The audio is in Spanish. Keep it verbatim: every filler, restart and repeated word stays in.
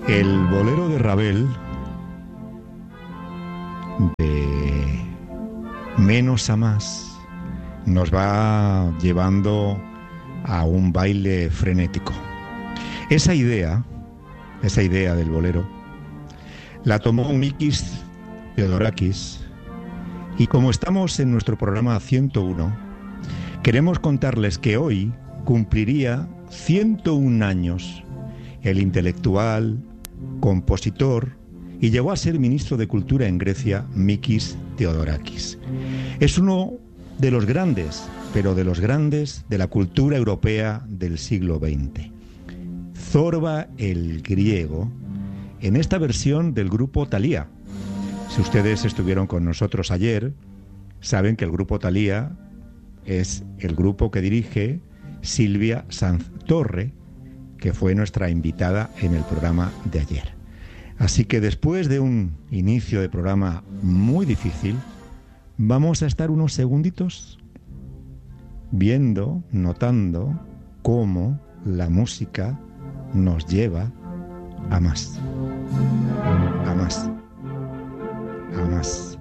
El bolero de Ravel, de menos a más, nos va llevando a un baile frenético. Esa idea, esa idea del bolero, la tomó Mikis Theodorakis, y como estamos en nuestro programa ciento uno, queremos contarles que hoy cumpliría ciento un años el intelectual, compositor y llegó a ser ministro de Cultura en Grecia, Mikis Theodorakis. Es uno de los grandes, pero de los grandes de la cultura europea del siglo veinte. Zorba el griego, en esta versión del grupo Thalía. Si ustedes estuvieron con nosotros ayer, saben que el grupo Thalía es el grupo que dirige Silvia Sanz Torre, que fue nuestra invitada en el programa de ayer. Así que después de un inicio de programa muy difícil, vamos a estar unos segunditos viendo, notando cómo la música nos lleva a más, a más, a más.